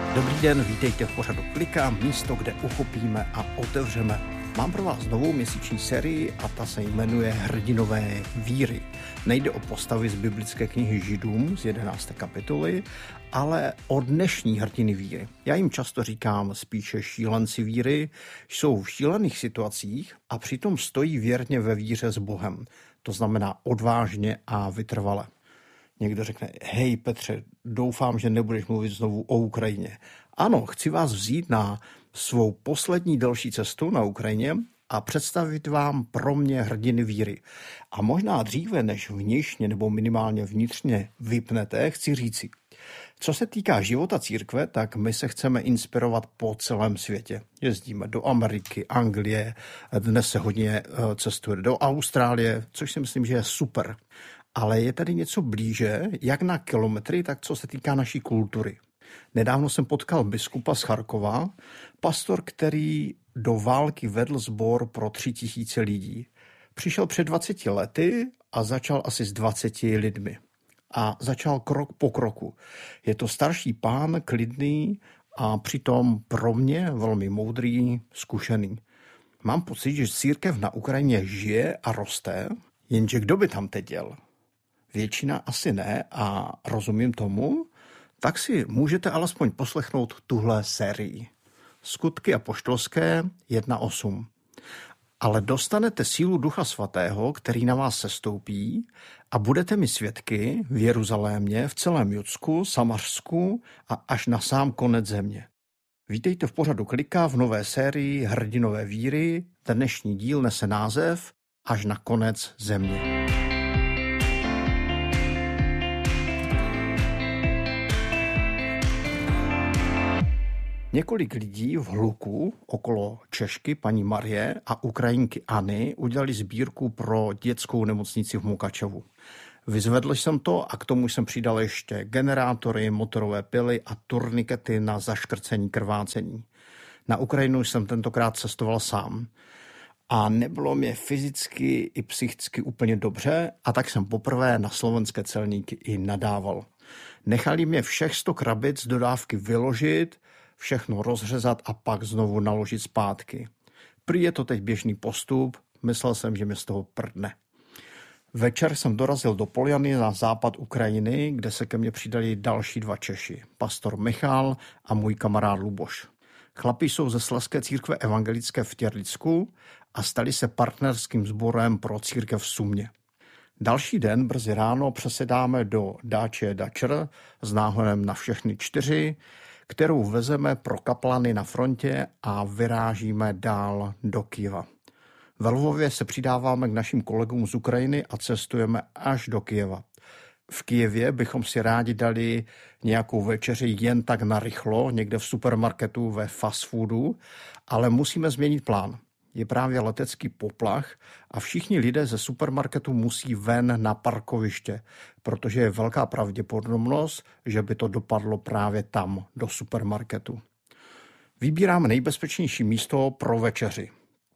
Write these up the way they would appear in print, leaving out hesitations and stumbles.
Dobrý den, vítejte v pořadu Klika, místo, kde uchopíme a otevřeme. Mám pro vás novou měsíční sérii a ta se jmenuje Hrdinové víry. Nejde o postavy z biblické knihy Židům z 11. kapitoly, ale o dnešní hrdiny víry. Já jim často říkám spíše šílenci víry, jsou v šílených situacích a přitom stojí věrně ve víře s Bohem. To znamená odvážně a vytrvale. Někdo řekne, hej Petře, doufám, že nebudeš mluvit znovu o Ukrajině. Ano, chci vás vzít na svou poslední delší cestu na Ukrajině a představit vám pro mě hrdiny víry. A možná dříve, než vnitřně nebo minimálně vnitřně vypnete, chci říci, co se týká života církve, tak my se chceme inspirovat po celém světě. Jezdíme do Ameriky, Anglie, dnes se hodně cestuje do Austrálie, což si myslím, že je super. Ale je tady něco blíže, jak na kilometry, tak co se týká naší kultury. Nedávno jsem potkal biskupa z Charkova, pastor, který do války vedl sbor pro 3000 lidí. Přišel před 20 lety a začal asi s 20 lidmi. A začal krok po kroku. Je to starší pán, klidný a přitom pro mě velmi moudrý, zkušený. Mám pocit, že církev na Ukrajině žije a roste, jenže kdo by tam teď jel? Většina asi ne a rozumím tomu, tak si můžete alespoň poslechnout tuhle sérii. Skutky apoštolské 1.8. Ale dostanete sílu Ducha Svatého, který na vás sestoupí a budete mi svědky v Jeruzalémě, v celém Judsku, Samařsku a až na sám konec země. Vítejte v pořadu Klika v nové sérii Hrdinové víry. Dnešní díl nese název Až na konec země. Několik lidí v hluku okolo Češky paní Marie a Ukrajinky Anny udělali sbírku pro dětskou nemocnici v Mukačevu. Vyzvedl jsem to a k tomu jsem přidal ještě generátory, motorové pily a turnikety na zaškrcení krvácení. Na Ukrajinu jsem tentokrát cestoval sám a nebylo mě fyzicky i psychicky úplně dobře a tak jsem poprvé na slovenské celníky i nadával. Nechali mě všech 100 krabic dodávky vyložit, všechno rozřezat a pak znovu naložit zpátky. Prý je to teď běžný postup, myslel jsem, že mě z toho prdne. Večer jsem dorazil do Poljany na západ Ukrajiny, kde se ke mně přidali další 2 Češi, pastor Michal a můj kamarád Luboš. Chlapi jsou ze Slezské církve evangelické v Těrlicku a stali se partnerským sborem pro církev v Sumě. Další den brzy ráno přesedáme do Dáče Dačr s náhodem na všechny 4, kterou vezeme pro kaplany na frontě a vyrážíme dál do Kyjeva. Ve Lvově se přidáváme k našim kolegům z Ukrajiny a cestujeme až do Kyjeva. V Kyjevě bychom si rádi dali nějakou večeři jen tak narychlo, někde v supermarketu ve fast foodu, ale musíme změnit plán. Je právě letecký poplach a všichni lidé ze supermarketu musí ven na parkoviště, protože je velká pravděpodobnost, že by to dopadlo právě tam, do supermarketu. Vybíráme nejbezpečnější místo pro večeři.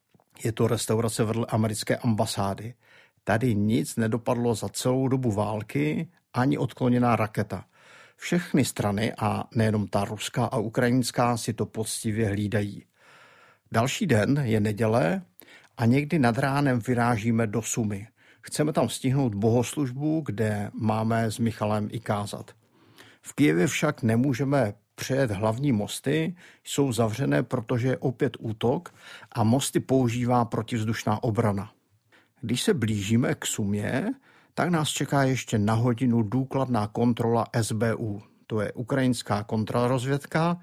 Je to restaurace vedle americké ambasády. Tady nic nedopadlo za celou dobu války, ani odkloněná raketa. Všechny strany, a nejenom ta ruská a ukrajinská, si to poctivě hlídají. Další den je neděle a někdy nad ránem vyrážíme do Sumy. Chceme tam stihnout bohoslužbu, kde máme s Michalem i kázat. V Kyjevě však nemůžeme přejet hlavní mosty, jsou zavřené, protože je opět útok a mosty používá protivzdušná obrana. Když se blížíme k Sumě, tak nás čeká ještě na hodinu důkladná kontrola SBU. To je ukrajinská kontrarozvědka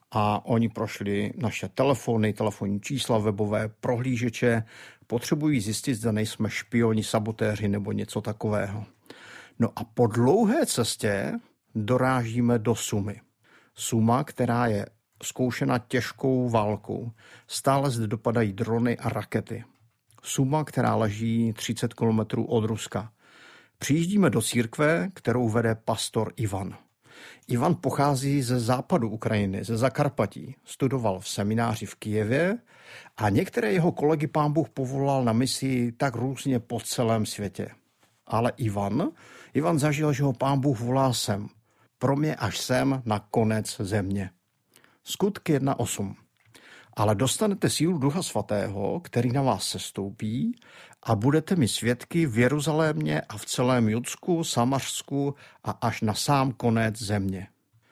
a oni prošli naše telefony, telefonní čísla, webové prohlížeče, potřebují zjistit, zda nejsme špioni, sabotéři nebo něco takového. No a po dlouhé cestě dorážíme do Sumy. Suma, která je zkoušena těžkou válkou. Stále zde dopadají drony a rakety. Suma, která leží 30 kilometrů od Ruska. Přijíždíme do církve, kterou vede pastor Ivan. Ivan pochází ze západu Ukrajiny, ze Zakarpatí. Studoval v semináři v Kyjevě a některé jeho kolegy Pán Bůh povolal na misi tak různě po celém světě. Ale Ivan zažil, že ho Pán Bůh volá sem. Pro mě až sem na konec země. Skutky 1.8. Ale dostanete sílu Ducha Svatého, který na vás sestoupí a budete mi svědky v Jeruzalémě a v celém Judsku, Samařsku a až na sám konec země.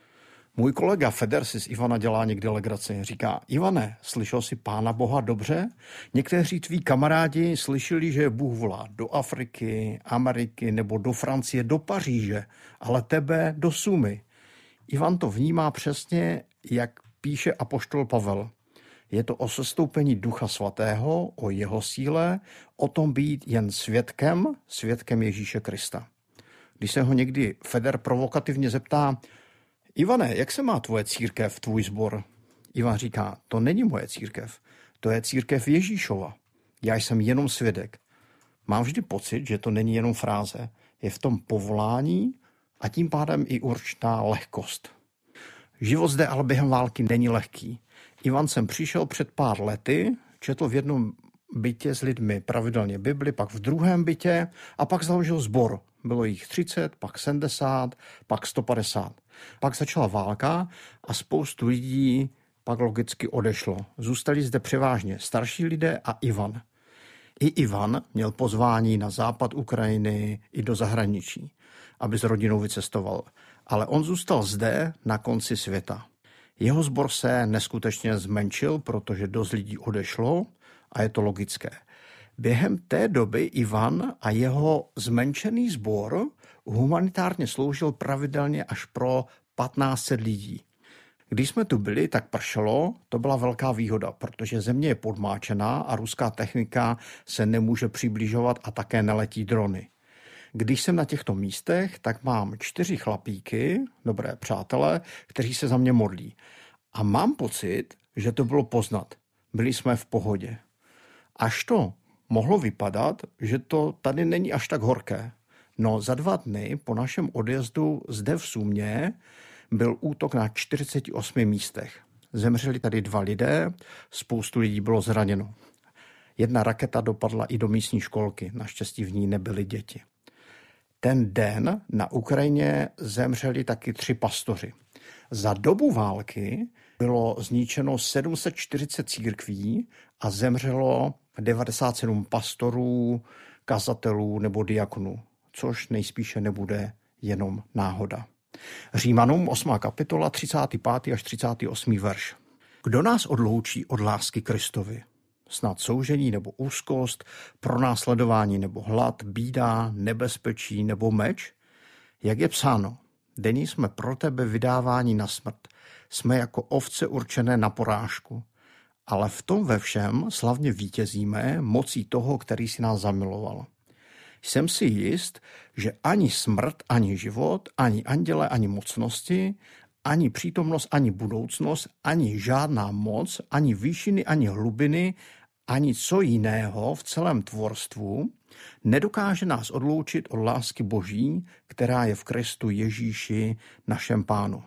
Můj kolega Feder si z Ivana dělá někdy legraci. Říká, Ivane, slyšel jsi Pána Boha dobře? Někteří tví kamarádi slyšeli, že Bůh volá do Afriky, Ameriky nebo do Francie, do Paříže, ale tebe do Sumy. Ivan to vnímá přesně, jak píše apoštol Pavel. Je to o sestoupení Ducha Svatého, o jeho síle, o tom být jen svědkem Ježíše Krista. Když se ho někdy Feder provokativně zeptá, Ivane, jak se má tvoje církev, tvůj sbor? Ivan říká, to není moje církev, to je církev Ježíšova. Já jsem jenom svědek. Mám vždy pocit, že to není jenom fráze. Je v tom povolání a tím pádem i určitá lehkost. Život zde ale během války není lehký. Ivan sem přišel před pár lety, četl v jednom bytě s lidmi pravidelně Bibli, pak v druhém bytě a pak založil sbor. Bylo jich 30, pak 70, pak 150. Pak začala válka a spoustu lidí pak logicky odešlo. Zůstali zde převážně starší lidé a Ivan. I Ivan měl pozvání na západ Ukrajiny i do zahraničí, aby s rodinou vycestoval. Ale on zůstal zde na konci světa. Jeho sbor se neskutečně zmenšil, protože dost lidí odešlo a je to logické. Během té doby Ivan a jeho zmenšený sbor humanitárně sloužil pravidelně až pro 1500 lidí. Když jsme tu byli, tak pršelo, to byla velká výhoda, protože země je podmáčená a ruská technika se nemůže přibližovat a také neletí drony. Když jsem na těchto místech, tak mám 4 chlapíky, dobré přátelé, kteří se za mě modlí. A mám pocit, že to bylo poznat. Byli jsme v pohodě. Až to mohlo vypadat, že to tady není až tak horké. No za 2 dny po našem odjezdu zde v Sumě byl útok na 48 místech. Zemřeli tady 2 lidé, spoustu lidí bylo zraněno. 1 raketa dopadla i do místní školky, naštěstí v ní nebyly děti. Ten den na Ukrajině zemřeli taky 3 pastoři. Za dobu války bylo zničeno 740 církví a zemřelo 97 pastorů, kazatelů nebo diakonů, což nejspíše nebude jenom náhoda. Římanům 8. kapitola 35. až 38. verš. Kdo nás odloučí od lásky Kristovi? Snad soužení nebo úzkost, pronásledování nebo hlad, bída, nebezpečí nebo meč? Jak je psáno, denní jsme pro tebe vydáváni na smrt, jsme jako ovce určené na porážku. Ale v tom ve všem slavně vítězíme mocí toho, který si nás zamiloval. Jsem si jist, že ani smrt, ani život, ani anděle, ani mocnosti, ani přítomnost, ani budoucnost, ani žádná moc, ani výšiny, ani hlubiny, ani co jiného v celém tvorstvu nedokáže nás odloučit od lásky Boží, která je v Kristu Ježíši, našem Pánu.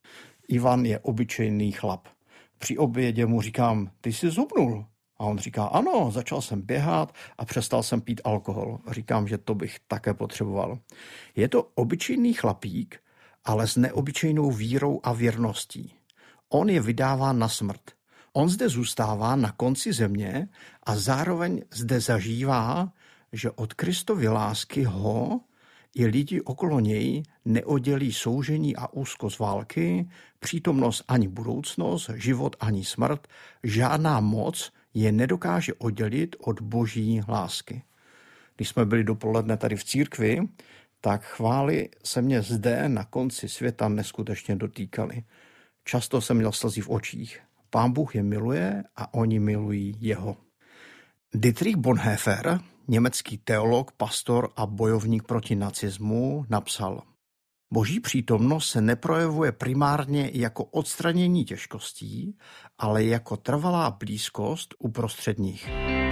Ivan je obyčejný chlap. Při obědě mu říkám, ty jsi zhubnul. A on říká, ano, začal jsem běhat a přestal jsem pít alkohol. Říkám, že to bych také potřeboval. Je to obyčejný chlapík, ale s neobyčejnou vírou a věrností. On je vydáván na smrt. On zde zůstává na konci země a zároveň zde zažívá, že od Kristovy lásky ho i lidi okolo něj neoddělí soužení a úzkost války, přítomnost ani budoucnost, život ani smrt, žádná moc je nedokáže oddělit od Boží lásky. Když jsme byli dopoledne tady v církvi, tak chvály se mě zde na konci světa neskutečně dotýkaly. Často jsem měl slzy v očích. Pán Bůh je miluje a oni milují jeho. Dietrich Bonhoeffer, německý teolog, pastor a bojovník proti nacismu, napsal: Boží přítomnost se neprojevuje primárně jako odstranění těžkostí, ale jako trvalá blízkost uprostřed nich.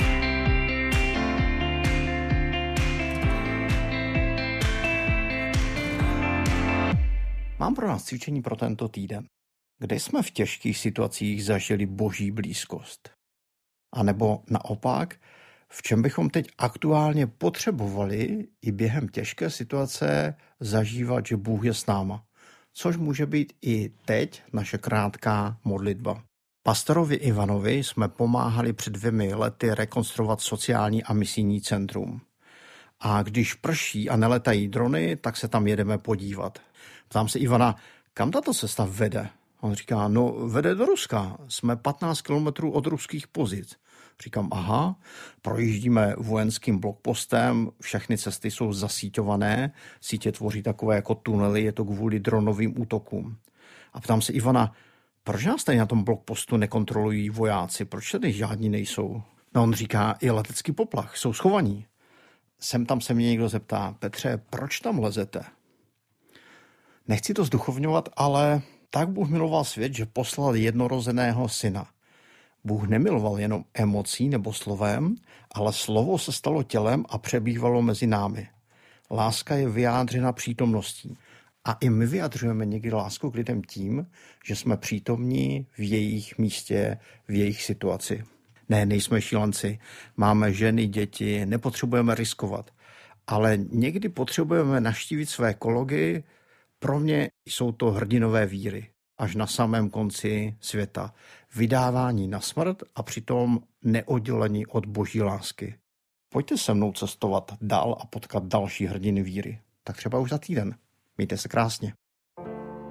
Mám pro nás cvičení pro tento týden. Kde jsme v těžkých situacích zažili Boží blízkost? A nebo naopak, v čem bychom teď aktuálně potřebovali i během těžké situace zažívat, že Bůh je s náma? což může být i teď naše krátká modlitba. Pastorovi Ivanovi jsme pomáhali před 2 lety rekonstruovat sociální a misijní centrum. A když prší a neletají drony, tak se tam jedeme podívat. Ptám se Ivana, kam tato cesta vede? On říká, no vede do Ruska, jsme 15 kilometrů od ruských pozic. Říkám, aha, projíždíme vojenským blokpostem, všechny cesty jsou zasíťované, sítě tvoří takové jako tunely, je to kvůli dronovým útokům. A ptám se Ivana, proč nás tady na tom blokpostu nekontrolují vojáci, proč tady žádní nejsou? No on říká, i letecký poplach, jsou schovaní. Sem tam se mě někdo zeptá, Petře, proč tam lezete? Nechci to zduchovňovat, ale tak Bůh miloval svět, že poslal jednorozeného syna. Bůh nemiloval jenom emocí nebo slovem, ale slovo se stalo tělem a přebývalo mezi námi. Láska je vyjádřena přítomností. A i my vyjadřujeme někdy lásku k lidem tím, že jsme přítomní v jejich místě, v jejich situaci. Ne, nejsme šílenci, máme ženy, děti, nepotřebujeme riskovat. Ale někdy potřebujeme navštívit své kolegy, pro mě jsou to hrdinové víry, až na samém konci světa. Vydávání na smrt a přitom neoddělení od boží lásky. Pojďte se mnou cestovat dál a potkat další hrdiny víry. Tak třeba už za týden. Mějte se krásně.